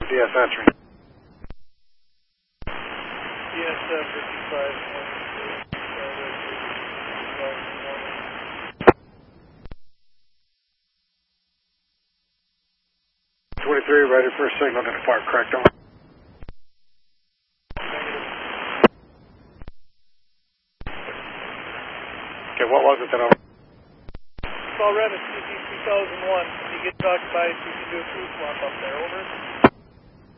DS entry. DS 55. 23, ready for a signal to depart, correct on. Okay, what was it that I... Call Revis, CP 3001. If you get occupied, you can do a crew swap up there, over.